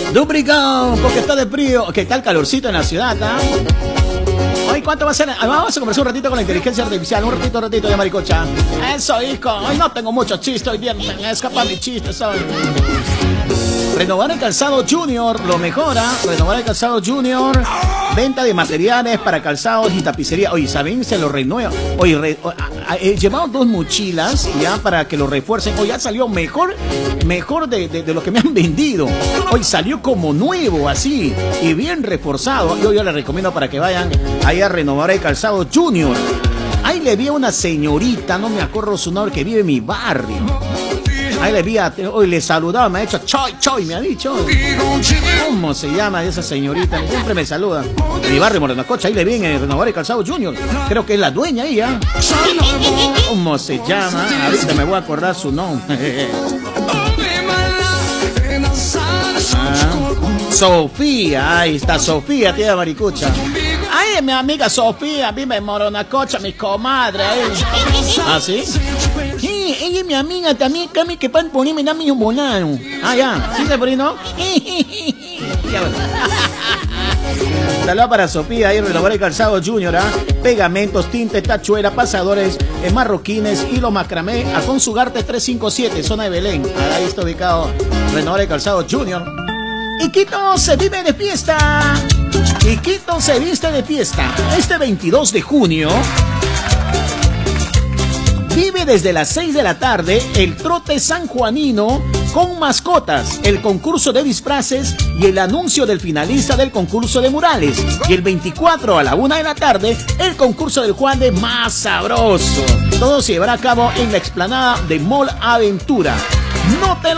Duplicado, porque está de frío, que está el calorcito en la ciudad, ¿ah? Hoy, ¿cuánto va a ser? Vamos a conversar un ratito con la inteligencia artificial, un ratito de maricocha. Eso, hijo, hoy no tengo muchos chistes, hoy día me escapan mis chistes hoy. Renovar el calzado Junior lo mejora. Renovar el calzado Junior. Venta de materiales para calzados y tapicería. Oye, ¿saben? Se lo renueva. Oye, he llevado 2 mochilas ya para que lo refuercen. Oye, ya salió mejor de lo que me han vendido. Hoy salió como nuevo, así, y bien reforzado. Yo les recomiendo para que vayan ahí a renovar el calzado Junior. Ahí le vi a una señorita, no me acuerdo su nombre, que vive en mi barrio. Ahí le vi hoy le saludaba, me ha dicho Choy, me ha dicho. ¿Cómo se llama esa señorita? Siempre me saluda. En mi barrio Morenococha, ahí le vi en renovar el calzado Junior. Creo que es la dueña ella. ¿Cómo se llama? Ahorita me voy a acordar su nombre. Sofía, ahí está Sofía, tía Maricucha. Ay, mi amiga Sofía, vive en Morenococha, mi comadre. ¿Ah, sí? Sí, ella es mi amiga también, Cami, que pan ponerme a mí un bonano. Ah, ya, ¿sí se ponino? Saludos para Sofía, ahí renovar el calzado Junior, ¿ah? Pegamentos, tintes, tachuela, pasadores, marroquines, hilo macramé, a Consugarte 357, zona de Belén. Ahí está ubicado renovar el calzado Junior. Iquito se vive de fiesta. Iquito se viste de fiesta. Este 22 de junio vive desde las 6 de la tarde el trote sanjuanino con mascotas, el concurso de disfraces y el anuncio del finalista del concurso de murales. Y el 24 a la 1 de la tarde, el concurso del Juan de Más Sabroso. Todo se llevará a cabo en la explanada de Mall Aventura. No te lo